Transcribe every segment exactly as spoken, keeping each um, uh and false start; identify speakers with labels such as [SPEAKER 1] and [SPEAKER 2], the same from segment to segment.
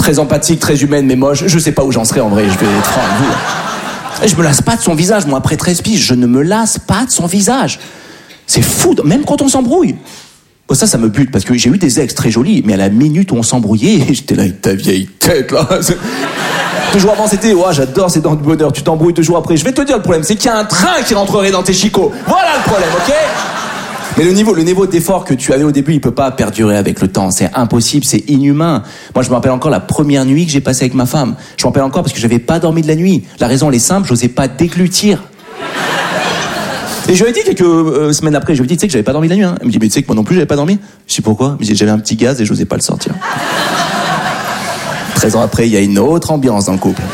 [SPEAKER 1] Très empathique, très humaine, mais moche. Je sais pas où j'en serais en vrai, je vais être franc avec vous. Et je me lasse pas de son visage, moi, après treize piges, je ne me lasse pas de son visage. C'est fou, même quand on s'embrouille. Bon, ça, ça me bute, parce que j'ai eu des ex très jolis, mais à la minute où on s'embrouillait, j'étais là avec ta vieille tête, là. Deux jours avant, c'était, ouais, j'adore ces dents de bonheur, tu t'embrouilles deux jours après. Je vais te dire, le problème, c'est qu'il y a un train qui rentrerait dans tes chicots. Voilà le problème, ok? Mais le niveau, le niveau d'effort que tu avais au début, il peut pas perdurer avec le temps. C'est impossible, c'est inhumain. Moi, je me rappelle encore la première nuit que j'ai passée avec ma femme. Je me rappelle encore parce que j'avais pas dormi de la nuit. La raison, elle est simple, j'osais pas déglutir. Et je lui ai dit quelques euh, semaines après, je lui ai dit, tu sais que j'avais pas dormi de la nuit, hein. Elle me dit, mais tu sais que moi non plus, j'avais pas dormi. Je sais pourquoi. Elle me dit, j'avais un petit gaz et j'osais pas le sortir. treize ans après, il y a une autre ambiance dans le couple.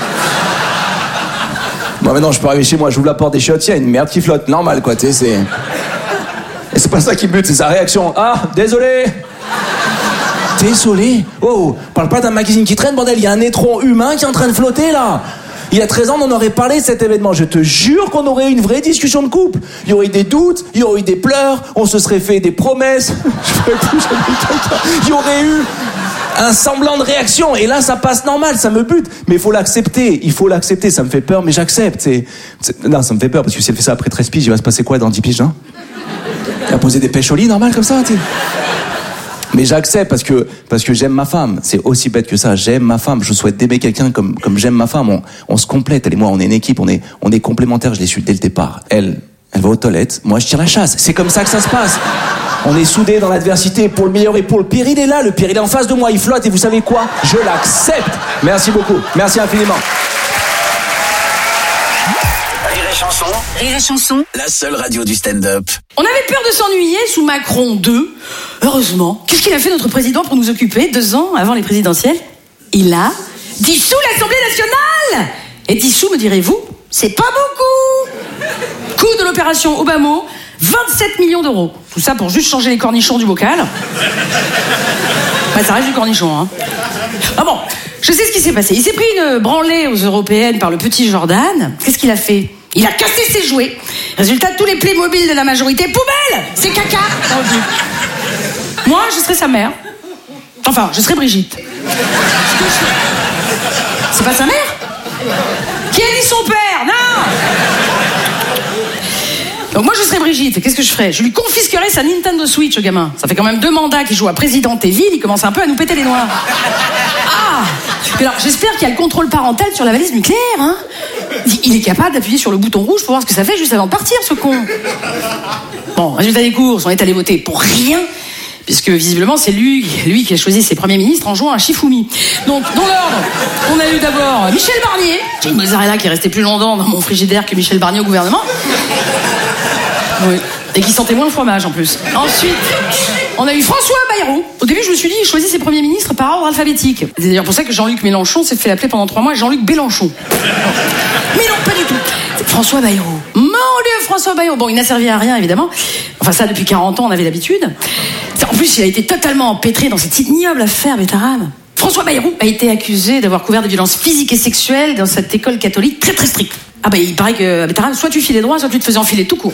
[SPEAKER 1] Bon, maintenant, je peux arriver chez moi, j'ouvre la porte des chiottes, il y a une merde qui flotte. Normal, quoi, tu sais, c'est... Et c'est pas ça qui bute, c'est sa réaction. Ah, désolé. Désolé. Oh, parle pas d'un magazine qui traîne, bordel. Il y a un étron humain qui est en train de flotter, là. Il y a treize ans, on en aurait parlé de cet événement. Je te jure qu'on aurait eu une vraie discussion de couple. Il y aurait eu des doutes, il y aurait eu des pleurs, on se serait fait des promesses. Je plus jamais quelqu'un. Il y aurait eu un semblant de réaction. Et là, ça passe normal, ça me bute. Mais il faut l'accepter. Il faut l'accepter. Ça me fait peur, mais j'accepte. C'est... C'est... Non, ça me fait peur, parce que si elle fait ça après treize piges, il va se passer quoi dans dix piges, hein? Elle a posé des pêches au lit, normal, comme ça, tu sais. Mais j'accepte parce que, parce que j'aime ma femme. C'est aussi bête que ça. J'aime ma femme. Je souhaite d'aimer quelqu'un comme, comme j'aime ma femme. On, on se complète. Elle et moi, on est une équipe. On est, on est complémentaires. Je l'ai su dès le départ. Elle, elle va aux toilettes. Moi, je tire la chasse. C'est comme ça que ça se passe. On est soudés dans l'adversité pour le meilleur et pour le pire. Il est là. Le pire, il est en face de moi. Il flotte. Et vous savez quoi? Je l'accepte. Merci beaucoup. Merci infiniment.
[SPEAKER 2] Rire et chanson. Rire et chanson. La seule radio du stand-up.
[SPEAKER 3] On avait peur de s'ennuyer sous Macron deux. Heureusement. Qu'est-ce qu'il a fait notre président pour nous occuper deux ans avant les présidentielles? Il a dissous l'Assemblée nationale. Et dissous, me direz-vous, c'est pas beaucoup. Coût de l'opération Obama, vingt-sept millions d'euros. Tout ça pour juste changer les cornichons du bocal. Bah, ça reste du cornichon, hein. Ah bon, je sais ce qui s'est passé. Il s'est pris une branlée aux européennes par le petit Jordan. Qu'est-ce qu'il a fait? Il a cassé ses jouets. Résultat, tous les Playmobil de la majorité, poubelle. C'est caca. Moi, je serais sa mère. Enfin, je serais Brigitte. C'est pas sa mère? Qui a dit son père? Non. Donc moi, je serais Brigitte. Qu'est-ce que je ferais? Je lui confisquerais sa Nintendo Switch, au gamin. Ça fait quand même deux mandats qu'il joue à Président Evil. Il commence un peu à nous péter les noix. Ah. Alors, j'espère qu'il y a le contrôle parental sur la valise nucléaire, hein. Il est capable d'appuyer sur le bouton rouge pour voir ce que ça fait juste avant de partir, ce con. Bon, résultat des courses, on est allé voter pour rien, puisque visiblement c'est lui, lui qui a choisi ses premiers ministres en jouant à Shifumi. Donc, dans l'ordre, on a eu d'abord Michel Barnier. J'ai une mozzarella qui est restée plus longtemps dans mon frigidaire que Michel Barnier au gouvernement. Oui. Et qui sentait moins le fromage en plus. Ensuite, on a eu François Bayrou. Au début, je me suis dit, il choisit ses premiers ministres par ordre alphabétique. C'est d'ailleurs pour ça que Jean-Luc Mélenchon s'est fait appeler pendant trois mois Jean-Luc Bélenchon. Mais non, pas du tout. C'est François Bayrou. Mon Dieu, François Bayrou. Bon, il n'a servi à rien, évidemment. Enfin, ça, depuis quarante ans, on avait l'habitude. En plus, il a été totalement empêtré dans cette ignoble affaire Bétarame. François Bayrou a été accusé d'avoir couvert de violences physiques et sexuelles dans cette école catholique très très stricte. Ah bah, il paraît que Bétarame, soit tu filais droit, soit tu te faisais enfiler tout court.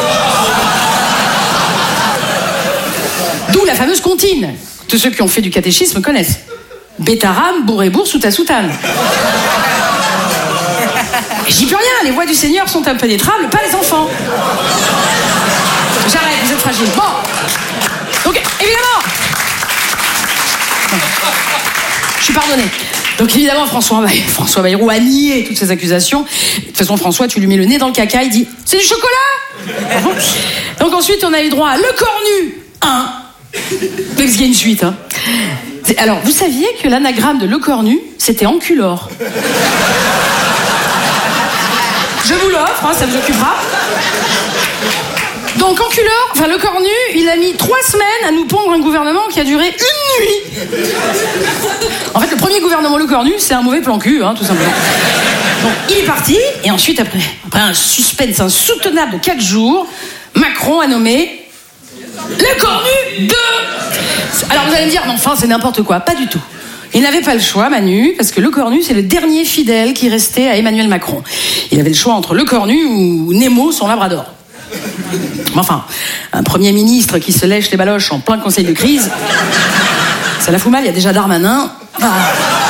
[SPEAKER 3] D'où la fameuse comptine. Tous ceux qui ont fait du catéchisme connaissent. Bétarame, bourré-bourre, sous ta soutane. J'y peux rien, les voies du Seigneur sont impénétrables, pas les enfants. J'arrête, vous êtes fragile. Bon. Donc, évidemment. Je suis pardonné. Donc, évidemment, François, Bay- François Bayrou a nié toutes ces accusations. De toute façon, François, tu lui mets le nez dans le caca, il dit « C'est du chocolat !» Donc, ensuite, on a eu droit à Le Cornu un. Parce qu'il y a une suite, hein. Alors, vous saviez que l'anagramme de Le Cornu, c'était enculore. Je vous l'offre, hein, ça vous occupera. Donc, enculeur, enfin, Le Cornu, il a mis trois semaines à nous pondre un gouvernement qui a duré une nuit. En fait, le premier gouvernement Le Cornu, c'est un mauvais plan cul, hein, tout simplement. Donc, il est parti, et ensuite, après, après un suspense insoutenable de quatre jours, Macron a nommé Le Cornu deux. Alors, vous allez me dire, non, enfin, c'est n'importe quoi. Pas du tout. Il n'avait pas le choix, Manu, parce que Le Cornu, c'est le dernier fidèle qui restait à Emmanuel Macron. Il avait le choix entre Le Cornu ou Nemo, son labrador. Enfin, un Premier ministre qui se lèche les baloches en plein conseil de crise, ça la fout mal, il y a déjà Darmanin. Ah.